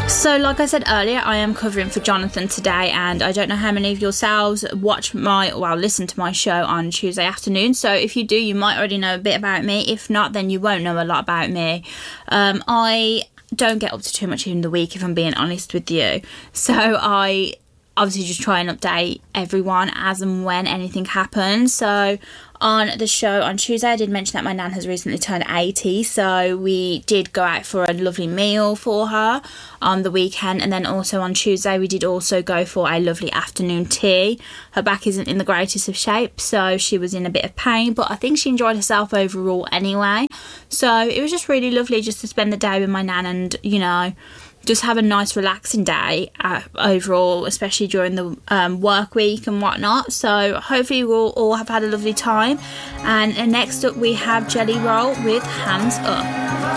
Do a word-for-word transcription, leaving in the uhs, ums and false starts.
So like I said earlier, I am covering for Jonathan today, and I don't know how many of yourselves watch my, well, listen to my show on Tuesday afternoon. So if you do, you might already know a bit about me. If not, then you won't know a lot about me. Um, I don't get up to too much in the week, if I'm being honest with you. So I obviously just try and update everyone as and when anything happens. So on the show on Tuesday, I did mention that my nan has recently turned eighty, so we did go out for a lovely meal for her on the weekend, and then also on Tuesday we did also go for a lovely afternoon tea. Her back isn't in the greatest of shape, so she was in a bit of pain, but I think she enjoyed herself overall anyway. So it was just really lovely just to spend the day with my nan and, you know, just have a nice relaxing day uh, overall, especially during the um, work week and whatnot. So hopefully we'll all have had a lovely time. And uh, next up we have Jelly Roll with Hands Up.